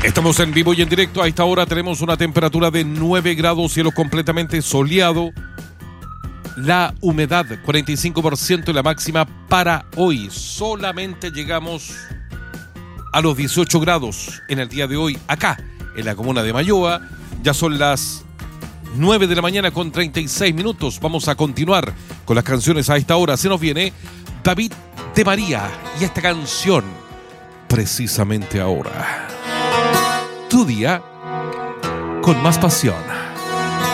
Estamos en vivo y en directo. A esta hora tenemos una temperatura de 9 grados, cielo completamente soleado. La humedad 45% y la máxima para hoy. Solamente llegamos a los 18 grados en el día de hoy acá en la comuna de Mayoa. Ya son las 9 de la mañana con 36 minutos. Vamos a continuar con las canciones a esta hora. Se nos viene David de María y esta canción precisamente ahora. Tu día con más pasión.